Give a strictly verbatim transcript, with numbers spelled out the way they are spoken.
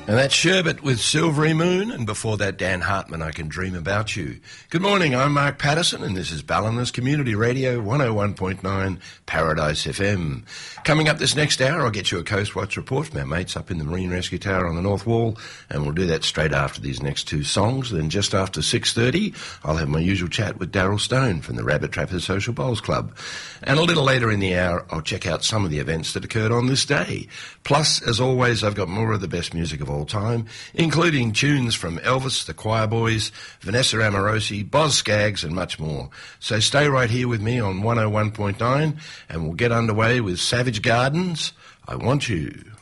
And that's Sherbet with Silvery Moon, and before that, Dan Hartman, I Can Dream About You. Good morning, I'm Mark Patterson, and this is Ballina's Community Radio, one oh one point nine Paradise F M. Coming up this next hour, I'll get you a Coast Watch report from our mates up in the Marine Rescue Tower on the North Wall, and we'll do that straight after these next two songs. Then just after six thirty, I'll have my usual chat with Daryl Stone from the Rabbit Trappers Social Bowls Club. And a little later in the hour, I'll check out some of the events that occurred on this day. Plus, as always, I've got more of the best music of all time, including tunes from Elvis, the Choir Boys, Vanessa Amorosi, Boz Scaggs, and much more. So stay right here with me on one oh one point nine, and we'll get underway with Savage Gardens, I Want You.